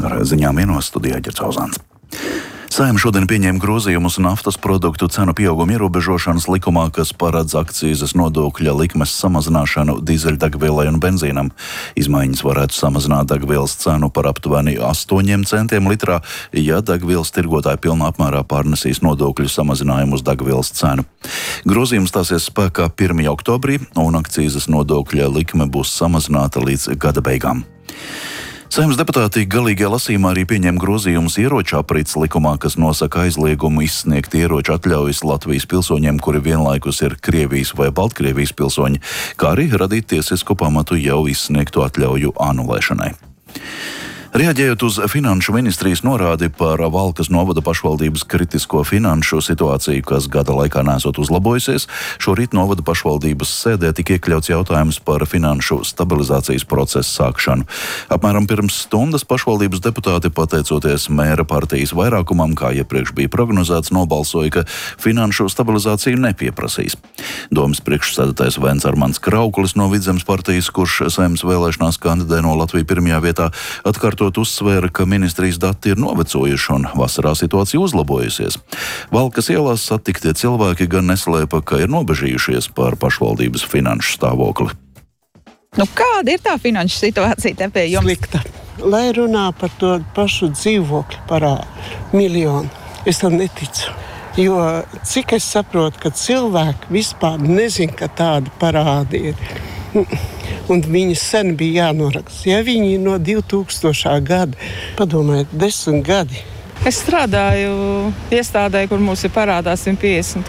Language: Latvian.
Ar ziņām vienos studijā Ģercauzāns. Saeima šodien pieņēma grozījumus naftas produktu cenu pieauguma ierobežošanas likumā, kas paredz akcīzes nodokļa likmes samazināšanu dīzeļdegvielai un benzīnam. Izmaiņas varētu samazināt degvielas cenu par aptuveni 8 centiem litrā, ja degvielas tirgotāji pilnā apmērā pārnesīs nodokļu samazinājumu uz degvielas cenu. Grozījums stāsies spēkā 1. oktobrī, un akcīzes nodokļa likme būs samazināta līdz gada beigām. Saeimas deputāti galīgajā lasījumā arī pieņēma grozījumus ieroču aprits likumā, kas nosaka aizliegumu izsniegt ieroču atļaujas Latvijas pilsoņiem, kuri vienlaikus ir Krievijas vai Baltkrievijas pilsoņi, kā arī radīt tiesisku pamatu jau izsniegto atļauju anulēšanai. Reaģējot uz finanšu ministrijas norādi par Valkas novada pašvaldības kritisko finanšu situāciju, kas gada laikā nesot uzlabojusies, šorīt novada pašvaldības sēdē tika iekļauts jautājums par finanšu stabilizācijas procesu sākšanu. Apmēram pirms stundas pašvaldības deputāti, pateicoties mēra partijas vairākumam, kā iepriekš bija prognozēts, nobalsoja, ka finanšu stabilizāciju nepieprasīs. Domas priekšsēdētājs Vents Armands Kraukulis no Vidzemes partijas, kurš Saeimas vēlēšanās kandidē no Latvijas pirmajā vietā, atkārtot uzsvēra, ka ministrijas dati ir novecojuši un vasarā situācija uzlabojusies. Valkas ielās satiktie cilvēki gan neslēpa, ka ir nobežījušies par pašvaldības finanšu stāvokli. Kāda ir tā finanšu situācija te pie jums? Slikta. Lai runā par to pašu dzīvokļu parādu miljonu, es tam neticu. Jo cik es saprotu, ka cilvēki vispār nezin, ka tāda parāda ir. Un viņi sen bija jānoraksta. Ja viņi no 2000. gada, padomājiet, 10 gadi. Es strādāju iestādē, kur mums ir parādā 150